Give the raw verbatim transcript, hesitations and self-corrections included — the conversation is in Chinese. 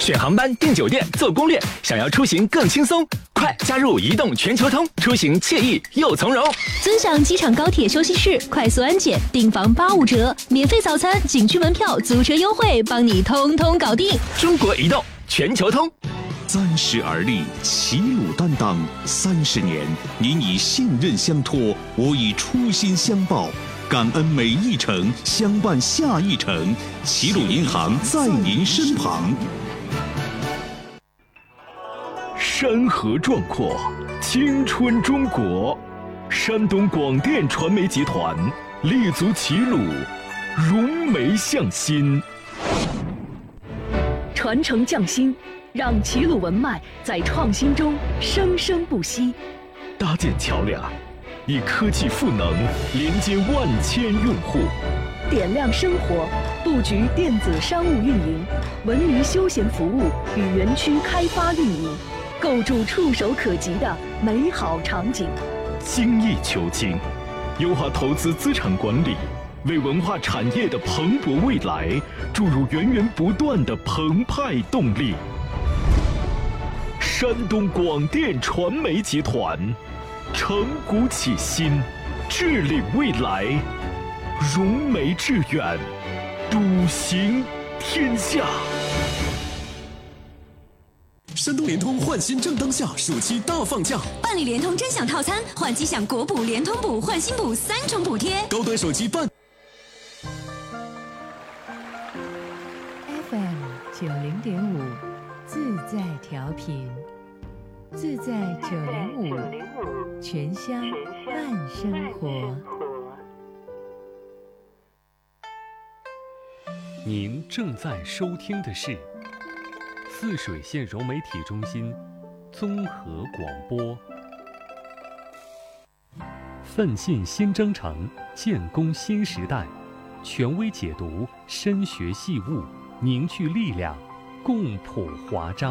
选航班、订酒店、做攻略，想要出行更轻松，快加入移动全球通，出行惬意又从容。 尊享机场高铁休息室，快速安检，订房八五折，免费早餐、景区门票、租车优惠，帮你通通搞定。 中国移动全球通。 三十而立，齐鲁担当三十年，您以信任相托，我以初心相报。感恩每一程，相伴下一程。齐鲁银行在您身旁。 山河壮阔，青春中国。山东广电传媒集团立足齐鲁，融媒向心， 传承匠心，让齐鲁文脉在创新中生生不息。 搭建桥梁，以科技赋能连接万千用户， 点亮生活，布局电子商务运营、文娱休闲服务与园区开发运营，构筑触手可及的美好场景。 精益求精，优化投资资产管理，为文化产业的蓬勃未来注入源源不断的澎湃动力。山东广电传媒集团，承古启新，治理未来，融媒致远，笃行天下。 山东联通换新正当下，暑期大放价， 办理联通真享套餐，换机享国补、联通补、换新补三重补贴， 高端手机办。 F M 九零点五，自在调频，自在九零五，全乡慢生活。 您正在收听的是泗水县融媒体中心综合广播。奋进新征程，建功新时代，权威解读，深学细悟，凝聚力量，共谱华章。